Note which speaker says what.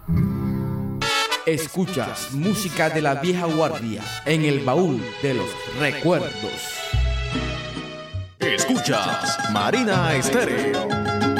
Speaker 1: Escuchas música de la vieja guardia en el baúl de los recuerdos.
Speaker 2: Escuchas Marina Estéreo.